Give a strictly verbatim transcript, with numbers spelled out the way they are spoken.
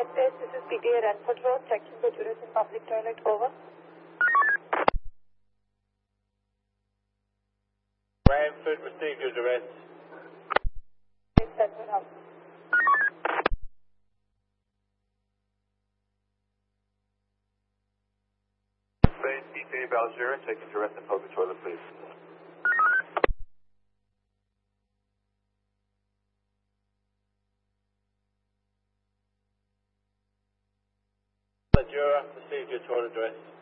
F S, this is P T A Ranford Road, checking the jurors in public toilet, over. Ranford, received your duress. Yes, that's what happened. Spain, P T A Balgera, taking duress in public toilet, please. Juror, received your toilet duress.